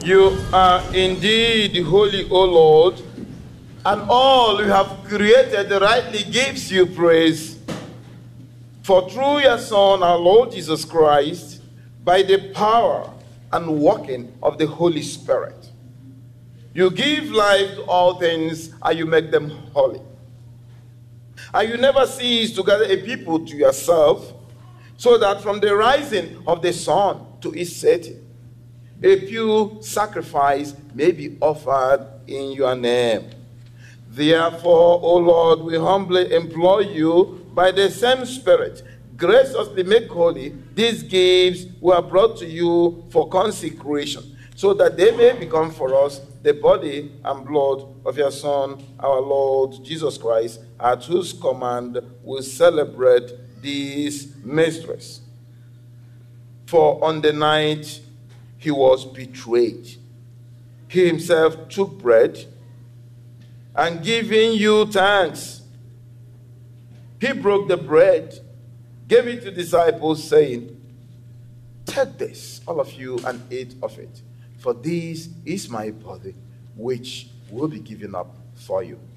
You are indeed holy, O Lord, and all you have created rightly gives you praise. For through your Son, our Lord Jesus Christ, by the power and working of the Holy Spirit, you give life to all things and you make them holy. And you never cease to gather a people to yourself, so that from the rising of the sun to its setting, a pure sacrifice may be offered in your name. Therefore, O Lord, we humbly implore you, by the same Spirit, graciously make holy these gifts we are brought to you for consecration, so that they may become for us the body and blood of your Son, our Lord Jesus Christ, at whose command we celebrate these mysteries. For on the night he was betrayed, he himself took bread, and giving you thanks, he broke the bread, gave it to the disciples, saying, "Take this, all of you, and eat of it, for this is my body, which will be given up for you."